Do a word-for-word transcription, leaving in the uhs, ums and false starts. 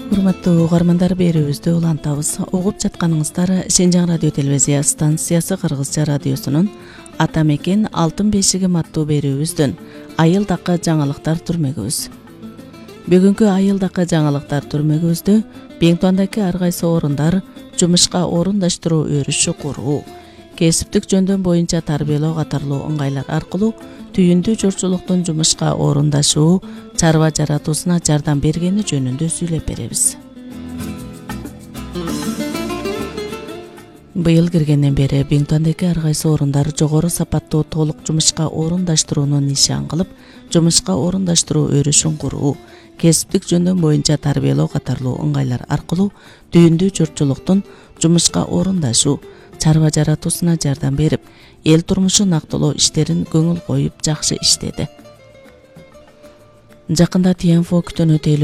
Урматтуу угармандар, берүүбүздү улантабыз. Угуп жатканыңыздар Шенжаң радио телевизия станциясы Кыргызча радиосунун Ата мекен алтын бешигим аттуу берүүбүздүн айылдакы жаңылыктар түрмөгүбүз. Бүгүнкү айылдакы жаңылыктар түрмөгүбүздө Беңтуандагы ар кайсы орундар жумушка орундаштыруу өрүшү куруу, кесиптик жөндөм боюнча тарбиялоо катарлуу ыңгайлар аркылуу түйүндүү журчулуктун жумушка орундашуу, чарба жаратуусуна жардам бергени жөнүндө сүйлөп беребиз. Быйыл киргенден бери Беңтуандагы ар кайсы орундар жогору сапаттуу толук жумушка орундаштырууну нишан кылып, жумушка орундаштыруу өрүшүн куруу, кесиптик жөндөм боюнча тарбиялоо катарлуу ыңгайлар аркылуу түйүндүү журчулуктун жумушка орундашуу, чарба жаратуусуна жардам берип, эл турмушун актылоо иштерин көңүл коюп жакшы иштеди. Жакында Тиянфо күтөнө